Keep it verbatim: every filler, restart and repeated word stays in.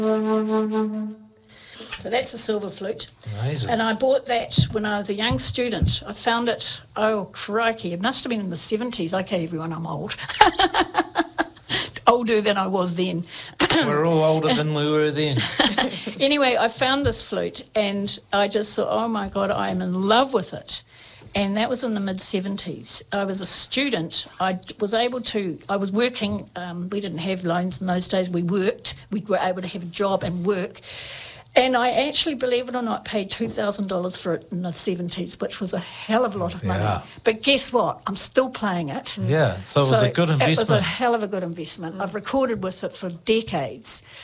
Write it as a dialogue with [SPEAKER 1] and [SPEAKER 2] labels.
[SPEAKER 1] So that's a silver flute.
[SPEAKER 2] Amazing.
[SPEAKER 1] And I bought that when I was a young student. I found it, oh, crikey, it must have been in the seventies. Okay, everyone, I'm old. Older than I was then.
[SPEAKER 2] We're all older than we were then.
[SPEAKER 1] Anyway, I found this flute and I just thought, oh, my God, I am in love with it. And that was in the mid-seventies. I was a student. I was able to, I was working, um, we didn't have loans in those days. We worked. We were able to have a job and work. And I actually, believe it or not, paid two thousand dollars for it in the seventies, which was a hell of a lot of money.
[SPEAKER 2] Yeah.
[SPEAKER 1] But guess what? I'm still playing it.
[SPEAKER 2] Yeah, so it was a good investment.
[SPEAKER 1] It was a hell of a good investment. I've recorded with it for decades.